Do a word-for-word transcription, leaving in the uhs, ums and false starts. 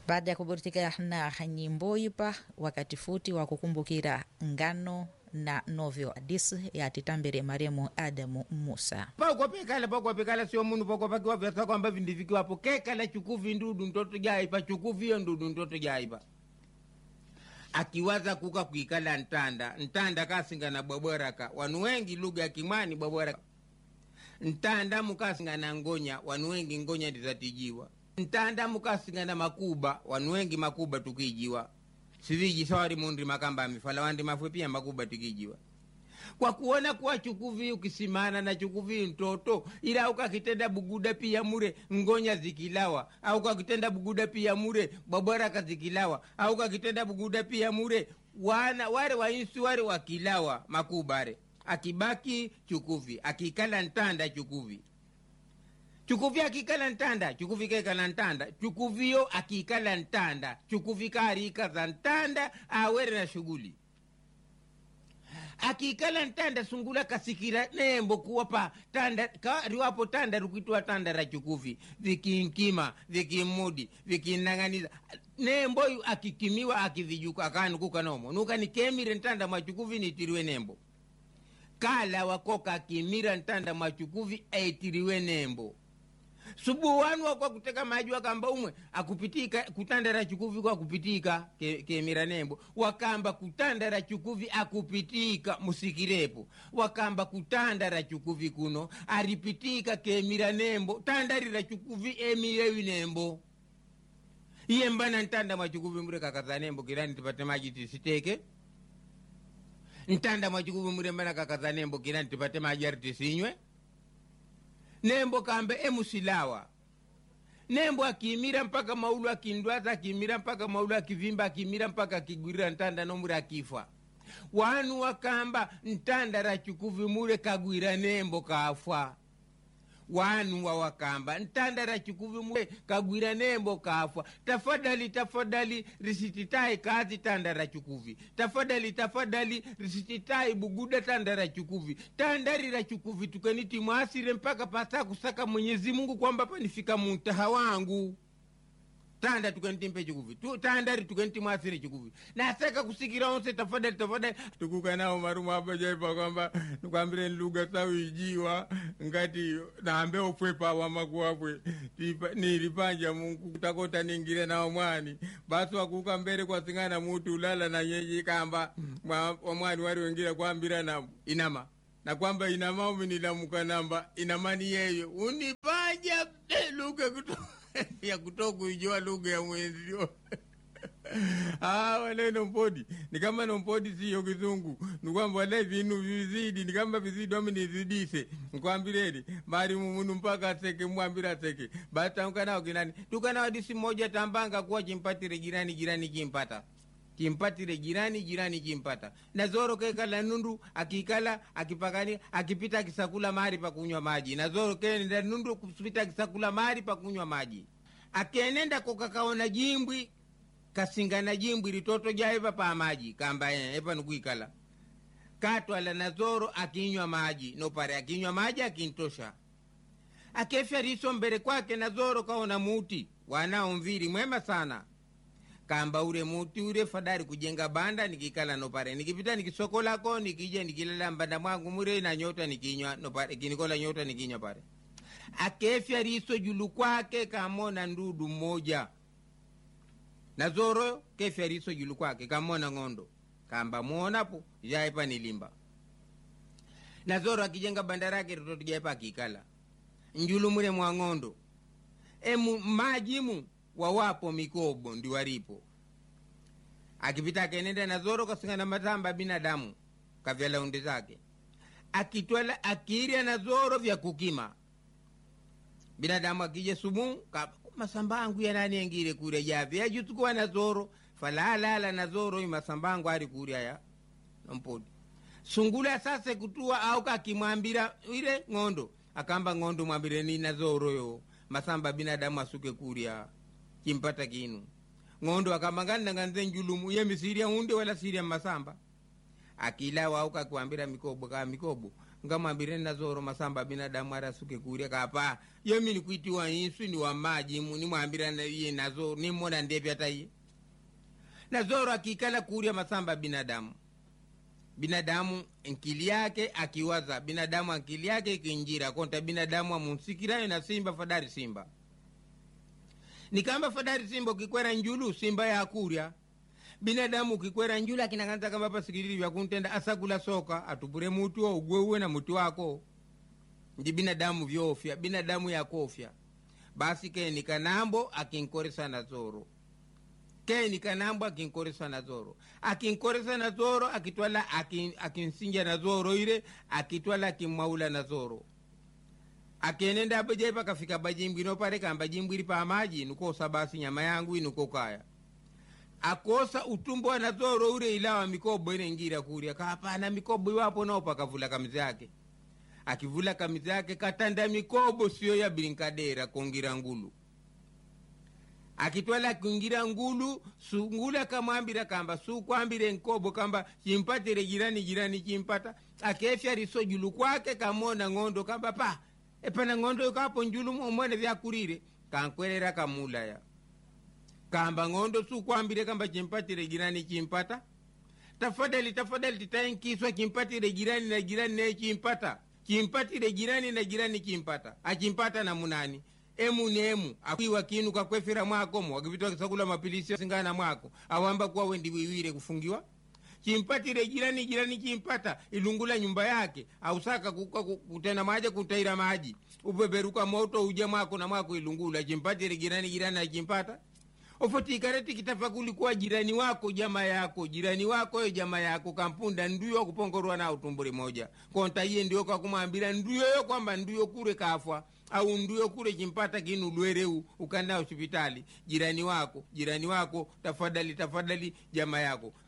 baada ya kuburudika na nyimbo ipa wakati futi wa kukumbukira ngano na novyo hadisi ya titambere maremu Adamu Musa. Pako pekala pako pekala sio munu pako paki wa vyasa kwamba vindiviki wapo kekala chukuvi ndudu ntoto jaipa chukuvi ndudu ntoto jaipa. Akiwaza kuka kuikala ntanda ntanda kasinga na bwaboraka wanu wengi lugha ya Kimani bwaboraka. Ntanda mukasinga na ngonya wanu wengi ngonya ndizatijiwa. Ntanda mukasinga na makuba wanu wengi makuba tukijiwa. Siviji sawari mundri makamba mifala wandi mafwe pia makuba tukijiwa. Kwa kuona kuwa chukuvi ukisimana na chukuvi ntoto ila ukakitenda buguda pia mure ngonya zikilawa au ukakitenda buguda pia mure bwaboraka zikilawa au ukakitenda buguda pia mure wana wale wainsi wale wakilawa makubare akibaki chukuvi akikala ntanda chukuvi chukuvi akikala ntanda chukuvi kekala ntanda chukuvio akikala ntanda chukuvi karika za ntanda awere na shughuli akikala ntanda sungula kasikira nembo kuwapa tanda riwapo tanda rukitua tanda ra chukuvi vikinkima vikimudi vikinanganiza nembo yu akikimiwa akivijuka akanu kuka nomo nuka ni kemire ntanda machukuvi nitiriwe nembo kala wakoka akimira ntanda machukuvi aitiriwe nembo subu wanu wakwa kuteka maji wakamba umwe akupitika kutandara chukuvi kwa kupitika ke, ke miranembo wakamba kutandara chukuvi akupitika musikirepo wakamba kutandara chukuvi kuno aripitika ke miranembo tandarira chukuvi emirewi nembo iye mbana ntanda machukuvi mure kakazanembo kirani tipate maji tisiteke ntanda machukuvi mure mbana kakazanembo kirani tipate maji artisinywe nembo kambe emusilawa nembo akimira mpaka maulu akindwaza akimira mpaka maulu akivimba akimira mpaka kigwirira ntanda nomura akifa wanu wakamba ntanda ra chukuvi mure kagwira nembo kafwa wanu wa wakamba ntanda ra chukuvi mure kagwira nembo kafwa tafadhali tafadhali risititai kazi tanda ra chukuvi tafadhali tafadhali risititai buguda tanda ra chukuvi tandari ra chukuvi tukaniti mwasire mpaka pasa kusaka Mwenyezi Mungu kwamba panifika muntaha wangu tanda tukaniti mpe chukuvi tu tandari tukaniti mwasire chukuvi na saka kusikira onse tafadhali tafadhali tukuka nao marumu hapa jaipa kwamba nukwambire lugha sawi ijiwa ngati naambe ofwepa wa makuwapwe nilipanja Mungu kutakota ningire na omwani basi wakuka mbere kwa singana mutu ulala na nyeji kamba omwani wari wengira kwa mbira na inama na kwamba inama uminilamuka namba inamani yeyo unipanja lugha kutoka ya kutoku ijua lugha ya mwenzio. Ah, wale nompodi ni kama nompodi siyo kizungu nikwamba wale vinu vizidi ni kama vizidi wame nizidise nikwambireni mari mumunu mpaka seke mwambira seke bata mkanao kinani tukana wadisi moja tambanga kuwa chimpatire jirani jirani kimpata kimpatire jirani jirani kimpata na zoro kekala nundu akikala akipakani akipita kisakula mahali pa kunywa maji na zoro kenda nundu kupita kisakula mahali pa kunywa maji akenenda kokakaona jimbwi kasingana jimbwi litoto jaiva pa maji kamba epa nukuikala katwala na zoro akinywa maji no pare akinywa maji akintosha akefya riso mbele kwake na zoro kaona muti wanao mviri mwema sana kamba ure muti ure fadari kujenga banda nikikala no pare nikipita nikisokola ko nikija nikilala mbanda mwangu mure na nyota nikinywa no pare kinikola nyota nikinywa pare akefya riso julu kwake kamona ndudu mmoja na zoro kefya riso julu kwake kamona ngondo kamba muonapo jaipa nilimba na zoro akijenga bandarake ritoto jaipa akikala njulu mure mwa ngondo emu majimu wawapo mikobo ndi waripo akipita kenenda na zoro kasinga na matamba binadamu kavyala undi zake akitwala akiria na zoro vya kukima binadamu akije sumu masambangu ya nani engire kuria javi ya jutukuwa na zoro falala na zoro ima sambangu hari kuria ya nompodi sungula sasa kutua au kakimwambira ile ngondo akamba ngondo mwambire ni na zoro yo masamba binadamu asuke kuria kimpata kinu ngondo akamangana nganze njulumu ye misiria hunde wala siria masamba akila wauka kuambira mikobo kama mikobo ngamwambire na zoro masamba binadamu arasuke kuria kapa yomi ni kuitiwa insu ni wa maji ni mwambira na iye na zoro ni mwona ndepi hata iye na zoro akikala kuria masamba binadamu binadamu nkili yake akiwaza binadamu akili yake ikinjira konta binadamu amunsikirayo na simba fadari simba nikamba fadari simba ukikwera njulu simba ya kuria binadamu ukikwera njulu akinakanta kamba pasikiriri vya kuntenda asakula soka atupure mutu wa ugwewe na mutu wako ndi binadamu vyofya binadamu ya kofya basi keni kanambo akinkoresa na zoro keni kanambo akinkoresa na zoro akinkoresa na zoro akitwala akin, akinsinja na zoro ile akitwala kimwaula na zoro akenenda abeje pakafika bajimbino pale kamba jimbiri pa maji nukosa basi nyama yangu inuko kaya akosa utumbo na zoro ule ilawa mikobo ile ngira kuria kapana mikobo wapo nao pakavula kamizi yake akivula kamizi yake katanda mikobo sio ya brinkadera kongira ngulu akitwala kungira ngulu sungula kamwambira kamba su kwambire nkobo kamba chimpatire jirani jirani chimpata akefya riso julu kwake kamona ngondo kamba pa epana ngondo yukapo njulu mwone vya kurire kankwerera kamula ya kamba ngondo su kwambire kamba chimpatire jirani chimpata tafadhali tafadhali titayinkiswa chimpatire jirani na jirani na chimpata chimpatire jirani na jirani chimpata achimpata na munani emu ni emu akiwa kinu kwa kwefira mwako mwa wakivitoa kisakula mapilisi singana mwako awamba kuwa wendi wiwire kufungiwa chimpatire jirani jirani chimpata ilungula nyumba yake ausaka kutena maji kutaira maji upeperuka moto uje mwako na mwako ilungula chimpatire jirani jirani na chimpata ofoti ikareti kitafakuli kuwa jirani wako jama yako jirani wako yo jama yako kampunda nduyo kupongorwa na utumburi moja konta iye ndiyo kwa kumambira nduyo yo kwamba nduyo kure kafwa au nduyo kure chimpata kinu lwereu ukanda hospitali jirani wako jirani wako tafadhali tafadhali jama yako